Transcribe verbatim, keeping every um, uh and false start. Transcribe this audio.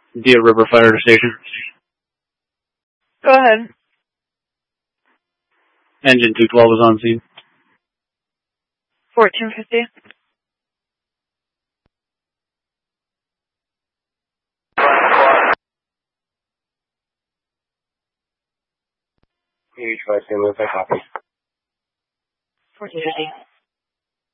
Deer River Fire Station. Go ahead. Engine two twelve is on scene. fourteen fifty. You try to move that copy. fourteen fifty.